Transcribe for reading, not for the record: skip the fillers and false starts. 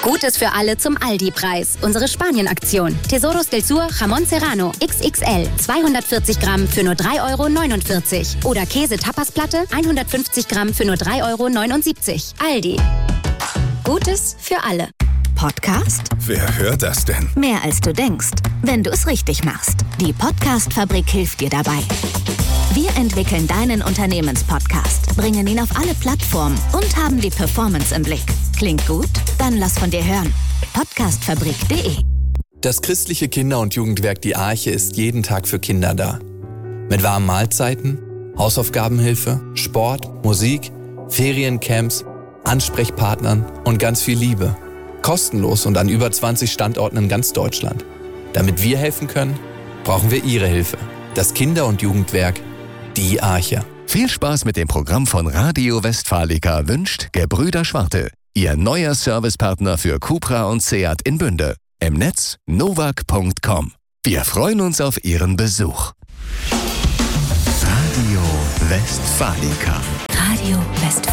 Gutes für alle zum Aldi-Preis. Unsere Spanien-Aktion. Tesoros del Sur Jamón Serrano XXL 240 Gramm für nur 3,49 €. Oder Käse-Tapasplatte 150 Gramm für nur 3,79 €. Aldi. Gutes für alle. Podcast? Wer hört das denn? Mehr als du denkst, wenn du es richtig machst. Die Podcast-Fabrik hilft dir dabei. Wir entwickeln deinen Unternehmenspodcast, bringen ihn auf alle Plattformen und haben die Performance im Blick. Klingt gut? Dann lass von dir hören. Podcastfabrik.de. Das christliche Kinder- und Jugendwerk Die Arche ist jeden Tag für Kinder da. Mit warmen Mahlzeiten, Hausaufgabenhilfe, Sport, Musik, Feriencamps, Ansprechpartnern und ganz viel Liebe. Kostenlos und an über 20 Standorten in ganz Deutschland. Damit wir helfen können, brauchen wir Ihre Hilfe. Das Kinder- und Jugendwerk Die Arche. Viel Spaß mit dem Programm von Radio Westfalica wünscht Gebrüder Schwarte, Ihr neuer Servicepartner für Cupra und Seat in Bünde. Im Netz novak.com. Wir freuen uns auf Ihren Besuch. Radio Westfalica. Radio Westfalica.